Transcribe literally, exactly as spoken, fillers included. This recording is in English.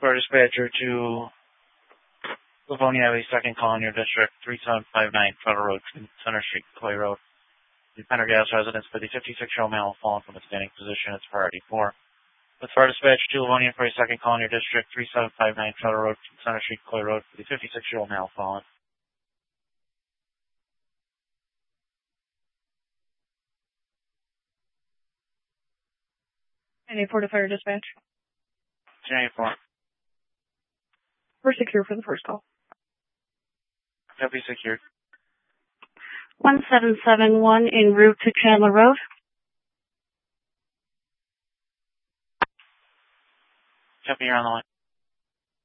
For dispatcher to Livonia Avenue, second call in your district, three seven five nine Federal Road, Center Street, Clay Road. The Pendergast residence for the fifty-six-year-old male fallen from a standing position. It's priority four. With fire dispatcher to Livonia for a second call in your district, three seven five nine Federal Road, Center Street, Clay Road, for the fifty-six-year-old male fallen. nine eight four to fire dispatch. ten eighty-four. We're secure for the first call. Copy secured. one seven seven one en route to Chandler Road. Copy, you're on the line.